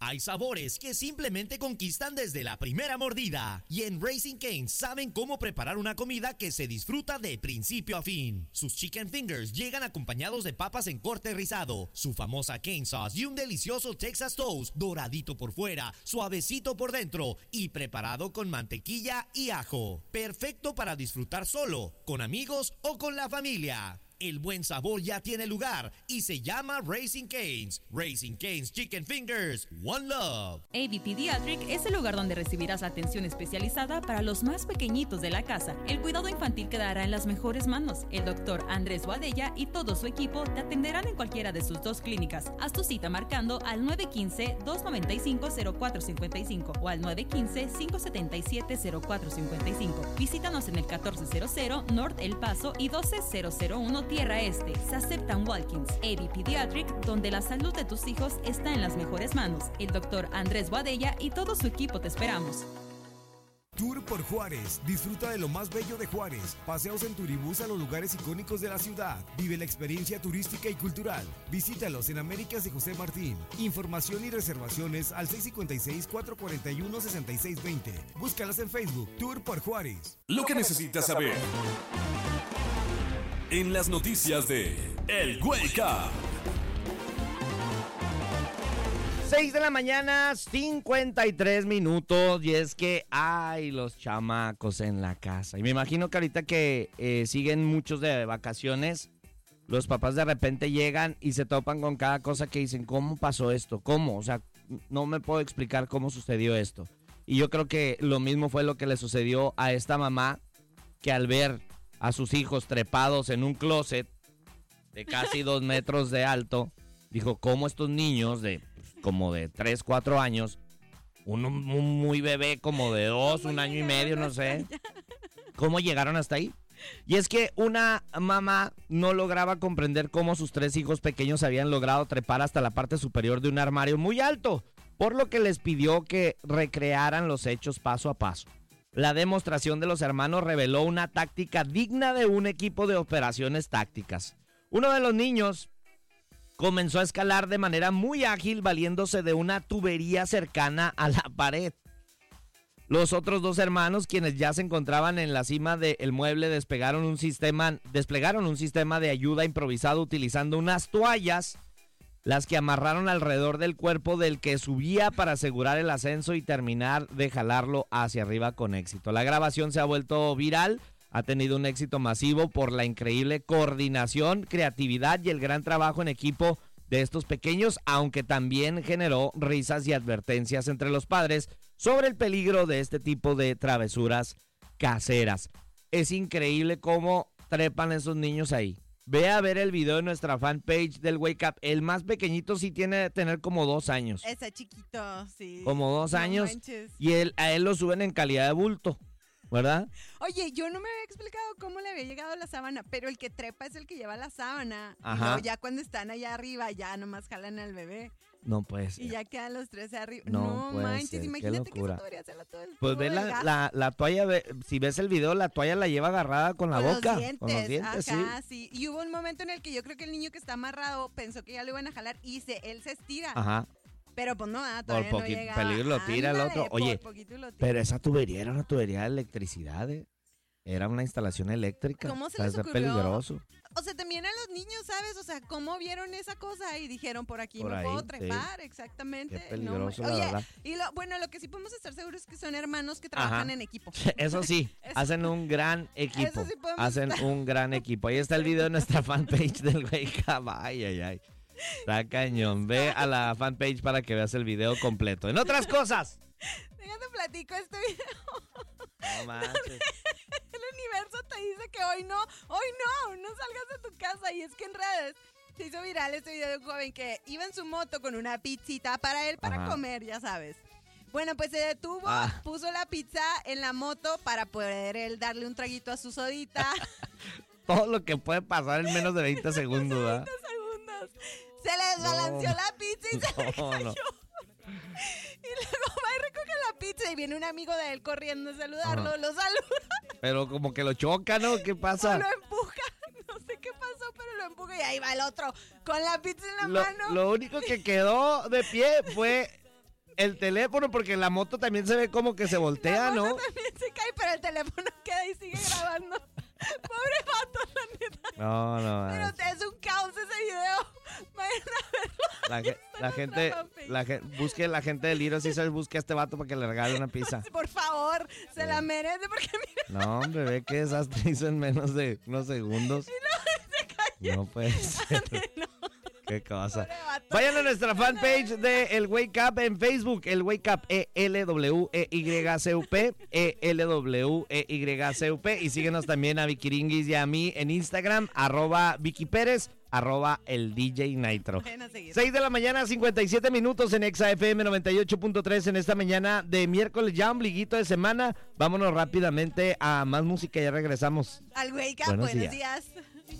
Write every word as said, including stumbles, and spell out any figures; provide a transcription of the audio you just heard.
Hay sabores que simplemente conquistan desde la primera mordida. Y en Raising Cane's saben cómo preparar una comida que se disfruta de principio a fin. Sus chicken fingers llegan acompañados de papas en corte rizado, su famosa cane sauce y un delicioso Texas toast, doradito por fuera, suavecito por dentro y preparado con mantequilla y ajo. Perfecto para disfrutar solo, con amigos o con la familia. El buen sabor ya tiene lugar y se llama Raising Cane's. Raising Cane's Chicken Fingers, One Love. A B Pediatric es el lugar donde recibirás atención especializada para los más pequeñitos de la casa. El cuidado infantil quedará en las mejores manos. El doctor Andrés Boadella y todo su equipo te atenderán en cualquiera de sus dos clínicas. Haz tu cita marcando al nueve uno cinco, dos nueve cinco, cero cuatro cinco cinco o al nueve uno cinco, cinco siete siete, cero cuatro cinco cinco. Visítanos en el catorce cero cero North El Paso y doce mil uno Tierra Este. Se aceptan walk-ins. A B Pediatric, donde la salud de tus hijos está en las mejores manos. El doctor Andrés Boadella y todo su equipo te esperamos. Tour por Juárez. Disfruta de lo más bello de Juárez. Paseos en turibús a los lugares icónicos de la ciudad. Vive la experiencia turística y cultural. Visítalos en Américas de José Martín. Información y reservaciones al seis cinco seis, cuatro cuatro uno, seis seis dos cero. Búscalas en Facebook. Tour por Juárez. Lo que necesitas saber en las noticias de El Wake Up. seis de la mañana, cincuenta y tres minutos, y es que hay los chamacos en la casa. Y me imagino que ahorita que eh, siguen muchos de vacaciones, los papás de repente llegan y se topan con cada cosa que dicen, ¿cómo pasó esto? ¿Cómo? O sea, no me puedo explicar cómo sucedió esto. Y yo creo que lo mismo fue lo que le sucedió a esta mamá, que al ver a sus hijos trepados en un closet de casi dos metros de alto, dijo, ¿cómo estos niños de como de tres, cuatro años, uno muy bebé como de dos, un año y medio, no sé, cómo llegaron hasta ahí? Y es que una mamá no lograba comprender cómo sus tres hijos pequeños habían logrado trepar hasta la parte superior de un armario muy alto, por lo que les pidió que recrearan los hechos paso a paso. La demostración de los hermanos reveló una táctica digna de un equipo de operaciones tácticas. Uno de los niños comenzó a escalar de manera muy ágil, valiéndose de una tubería cercana a la pared. Los otros dos hermanos, quienes ya se encontraban en la cima del mueble, despegaron un sistema, desplegaron un sistema de ayuda improvisado utilizando unas toallas, las que amarraron alrededor del cuerpo del que subía para asegurar el ascenso y terminar de jalarlo hacia arriba con éxito. La grabación se ha vuelto viral, ha tenido un éxito masivo por la increíble coordinación, creatividad y el gran trabajo en equipo de estos pequeños, aunque también generó risas y advertencias entre los padres sobre el peligro de este tipo de travesuras caseras. Es increíble cómo trepan esos niños ahí. Ve a ver el video de nuestra fanpage del Wake Up. El más pequeñito sí tiene de tener como dos años. Está chiquito, sí. Como dos No años. manches. Y él, a él lo suben en calidad de bulto, ¿verdad? Oye, yo no me había explicado cómo le había llegado la sábana, pero el que trepa es el que lleva la sábana. Ajá. Y luego ya cuando están allá arriba, ya nomás jalan al bebé. No puede ser. Y ya quedan los tres arriba. No No, puede manches, ser, qué imagínate que locura. eso podría hacerlo todo el Pues tubo ve de la, gas. la, la toalla, ve- si ves el video, la toalla la lleva agarrada con la Con boca. los dientes, con los dientes, ajá, sí. sí. Y hubo un momento en el que yo creo que el niño que está amarrado pensó que ya lo iban a jalar y se, él se estira. Ajá. Pero pues no, ah, Por todavía no poquito llegaba. peligro lo tira el Ándale, otro. por Oye, poquito lo tira. pero esa tubería era una tubería de electricidad, ¿eh? Era una instalación eléctrica. ¿Cómo se O sea, les es ocurrió? peligroso. O sea, también a los niños, ¿sabes? O sea, ¿cómo vieron esa cosa? Y dijeron, por aquí Por me ahí, puedo sí. trepar, exactamente. Qué peligroso, No, la oye, verdad. y lo, bueno, lo que sí podemos estar seguros es que son hermanos que trabajan Ajá. en equipo. Eso sí, Eso- hacen un gran equipo. Eso sí podemos hacen estar. un gran equipo. Ahí está el video de nuestra fanpage del Wake Up. Ay, ay, ay. Está cañón. Ve a la fanpage para que veas el video completo. En otras cosas. Déjate platico este video. No manches. El universo te dice que hoy no, hoy no, no salgas de tu casa. Y es que en redes se hizo viral este video de un joven que iba en su moto con una pizzita para él, para Ajá. comer, ya sabes. Bueno, pues se detuvo, Ah. puso la pizza en la moto para poder él darle un traguito a su sodita. Todo lo que puede pasar en menos de veinte segundos, ¿verdad? veinte segundos. Se le desbalanceó No. la pizza y se le No, cayó. no. Y luego va y recoge la pizza y viene un amigo de él corriendo a saludarlo, Ajá. lo saluda, Pero como que lo choca, ¿no? ¿Qué pasa? o lo empuja. No sé qué pasó, pero lo empuja y ahí va el otro con la pizza en la Lo, mano. lo único que quedó de pie fue el teléfono, porque la moto también se ve como que se voltea, La ¿no? moto también se cae, pero el teléfono queda y sigue grabando. Pobre vato, la neta. No, no. Pero es- es un caos ese video. Vayan a verlo. La, ge- Está en la nuestra gente, fanpage. la gente, busque la gente de Little Caesars, busque a este vato para que le regale una pizza. Por favor, se la merece porque mira, No, hombre, ve qué desastre hizo en menos de unos segundos. se cayó. No puede ser. No, Qué cosa. pobre vato. Vayan a nuestra fanpage de El Wake Up en Facebook, El Wake Up, E L W E Y C U P, E L W E Y C U P, y síguenos también a Vicky Ringuis y a mí en Instagram, arroba Vicky Pérez, arroba el D J Nitro. Vayan a seguir. seis de la mañana, cincuenta y siete minutos en Exa F M noventa y ocho punto tres en esta mañana de miércoles, ya ombliguito de semana. Vámonos rápidamente a más música y ya regresamos. Al Wake Up, Buenos buenos días. días.